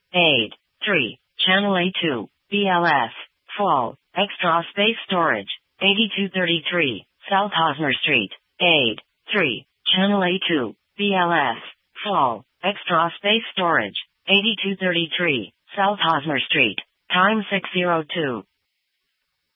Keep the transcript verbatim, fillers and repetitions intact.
aid, three, channel A two, B L S, full, extra space storage, eighty-two thirty-three, South Hosmer Street, aid, three, channel A two, B L S, full, extra space storage, eighty-two thirty-three, South Hosmer Street, time six oh two.